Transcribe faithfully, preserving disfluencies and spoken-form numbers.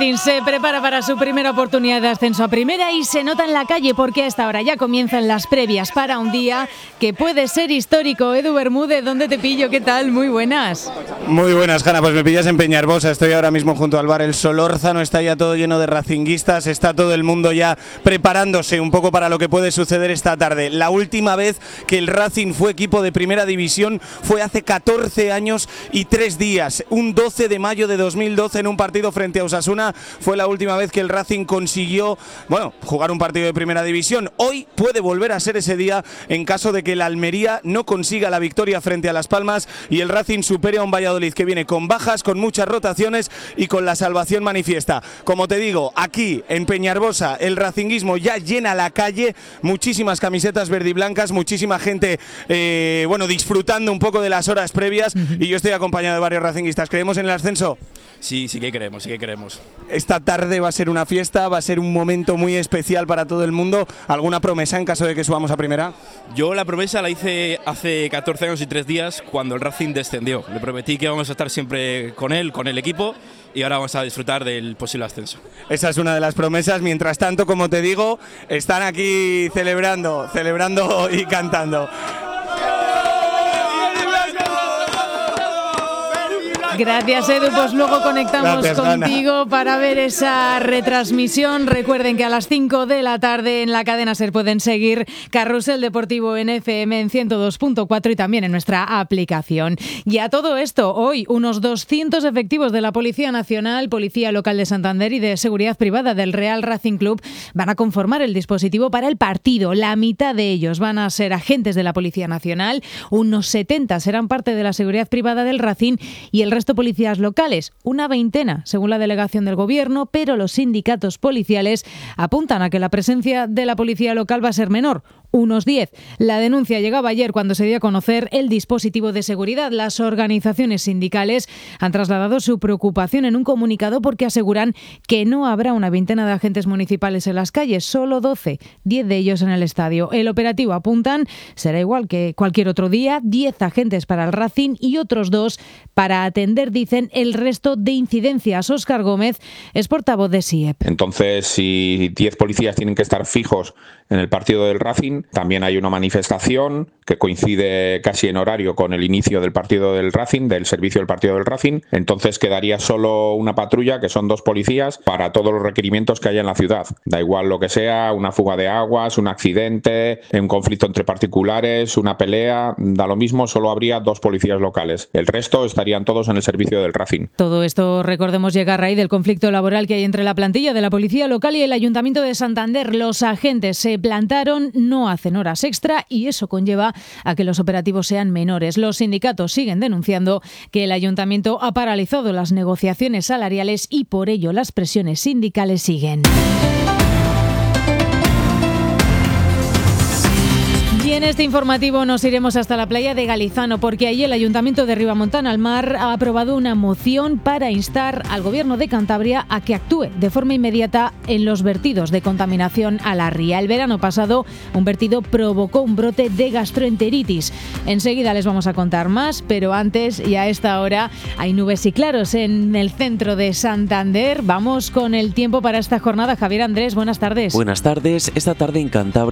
Racing se prepara para su primera oportunidad de ascenso a primera y se nota en la calle porque a esta hora ya comienzan las previas para un día que puede ser histórico. Edu Bermúdez, ¿dónde te pillo? ¿Qué tal? Muy buenas. Muy buenas, Hanna. Pues me pillas en Peñarbosa. Estoy ahora mismo junto al bar El Solórzano. Está ya todo lleno de racinguistas. Está todo el mundo ya preparándose un poco para lo que puede suceder esta tarde. La última vez que el Racing fue equipo de primera división fue hace catorce años y tres días. Un doce de mayo de dos mil doce en un partido frente a Osasuna. Fue la última vez que el Racing consiguió, bueno, jugar un partido de primera división. Hoy puede volver a ser ese día en caso de que el Almería no consiga la victoria frente a Las Palmas y el Racing supere a un Valladolid que viene con bajas, con muchas rotaciones y con la salvación manifiesta. Como te digo, aquí en Peñarbosa el racinguismo ya llena la calle, muchísimas camisetas verde y blancas, muchísima gente eh, bueno, disfrutando un poco de las horas previas y yo estoy acompañado de varios racinguistas. ¿Creemos en el ascenso? Sí, sí que creemos, sí que creemos. Esta tarde va a ser una fiesta, va a ser un momento muy especial para todo el mundo. ¿Alguna promesa en caso de que subamos a primera? Yo la promesa la hice hace catorce años y tres días cuando el Racing descendió. Le prometí que vamos a estar siempre con él, con el equipo, y ahora vamos a disfrutar del posible ascenso. Esa es una de las promesas. Mientras tanto, como te digo, están aquí celebrando, celebrando y cantando. Gracias, Edu. Pues luego conectamos Gracias, contigo Ana. para ver esa retransmisión. Recuerden que a las cinco de la tarde en la cadena SER pueden seguir Carrusel Deportivo en F M en ciento dos punto cuatro y también en nuestra aplicación. Y a todo esto, hoy unos doscientos efectivos de la Policía Nacional, Policía Local de Santander y de Seguridad Privada del Real Racing Club van a conformar el dispositivo para el partido. La mitad de ellos van a ser agentes de la Policía Nacional, unos setenta serán parte de la Seguridad Privada del Racing y el resto policías locales, una veintena según la delegación del gobierno, pero los sindicatos policiales apuntan a que la presencia de la policía local va a ser menor, unos diez. La denuncia llegaba ayer cuando se dio a conocer el dispositivo de seguridad. Las organizaciones sindicales han trasladado su preocupación en un comunicado porque aseguran que no habrá una veintena de agentes municipales en las calles, solo doce, diez de ellos en el estadio. El operativo, apuntan, será igual que cualquier otro día, diez agentes para el Racing y otros dos para atender, dicen, el resto de incidencias. Óscar Gómez es portavoz de S I E P. Entonces, si diez policías tienen que estar fijos en el partido del Racing, también hay una manifestación que coincide casi en horario con el inicio del partido del Racing, del servicio del partido del Racing. Entonces quedaría solo una patrulla, que son dos policías, para todos los requerimientos que haya en la ciudad. Da igual lo que sea, una fuga de aguas, un accidente, un conflicto entre particulares, una pelea, da lo mismo, solo habría dos policías locales. El resto estarían todos en el servicio del Racing. Todo esto, recordemos, llega a raíz del conflicto laboral que hay entre la plantilla de la Policía Local y el Ayuntamiento de Santander. Los agentes se plantaron, no hacen horas extra y eso conlleva a que los operativos sean menores. Los sindicatos siguen denunciando que el Ayuntamiento ha paralizado las negociaciones salariales y por ello las presiones sindicales siguen. Y en este informativo nos iremos hasta la playa de Galizano porque allí el Ayuntamiento de Ribamontana al Mar ha aprobado una moción para instar al Gobierno de Cantabria a que actúe de forma inmediata en los vertidos de contaminación a la ría. El verano pasado un vertido provocó un brote de gastroenteritis. Enseguida les vamos a contar más, pero antes y a esta hora hay nubes y claros en el centro de Santander. Vamos con el tiempo para esta jornada. Javier Andrés, buenas tardes. Buenas tardes. Esta tarde en Cantabria